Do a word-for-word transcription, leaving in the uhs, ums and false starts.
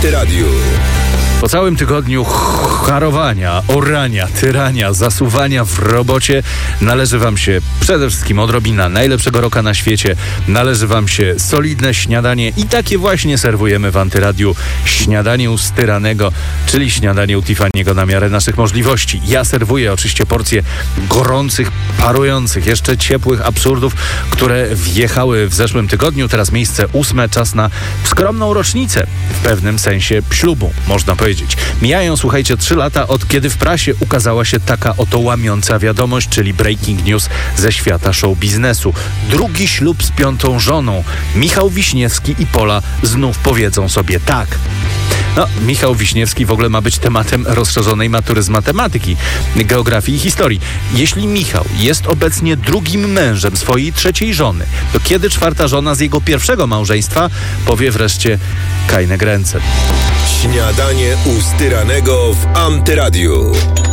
Antyradiu. Po całym tygodniu harowania, orania, tyrania, zasuwania w robocie należy wam się przede wszystkim odrobina najlepszego roka na świecie. Należy wam się solidne śniadanie i takie właśnie serwujemy w Antyradiu. Śniadanie u Styranego, czyli śniadanie u Tiffany'ego na miarę naszych możliwości. Ja serwuję oczywiście porcje gorących, parujących, jeszcze ciepłych absurdów, które wjechały w zeszłym tygodniu. Teraz miejsce ósme, czas na skromną rocznicę, w pewnym sensie ślubu, można powiedzieć. Mijają, słuchajcie, trzy lata od kiedy w prasie ukazała się taka oto łamiąca wiadomość, czyli breaking news ze świata show biznesu. Drugi ślub z piątą żoną. Michał Wiśniewski i Pola znów powiedzą sobie tak. No, Michał Wiśniewski w ogóle ma być tematem rozszerzonej matury z matematyki, geografii i historii. Jeśli Michał jest obecnie drugim mężem swojej trzeciej żony, to kiedy czwarta żona z jego pierwszego małżeństwa powie wreszcie kajne gręce? Śniadanie u Styranego w Antyradiu.